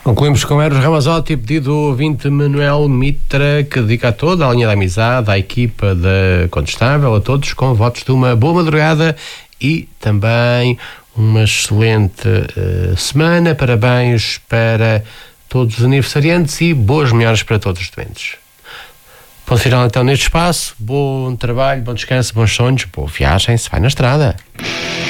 Concluímos com Eros Ramazotti, pedido do ouvinte Manuel Mitra, que dedica a toda a linha da amizade, à equipa da Condestável, a todos, com votos de uma boa madrugada e também uma excelente semana. Parabéns para todos os aniversariantes e boas melhoras para todos os doentes. Ponto final então neste espaço. Bom trabalho, bom descanso, bons sonhos, boa viagem, se vai na estrada.